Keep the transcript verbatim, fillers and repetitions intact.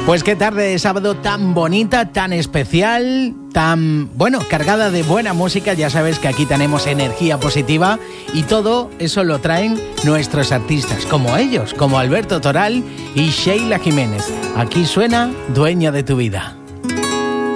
Pues qué tarde de sábado tan bonita, tan especial, tan, bueno, cargada de buena música. Ya sabes que aquí tenemos energía positiva y todo eso lo traen nuestros artistas, como ellos, como Alberto Toral y Sheila Jiménez. Aquí suena Dueña de tu vida.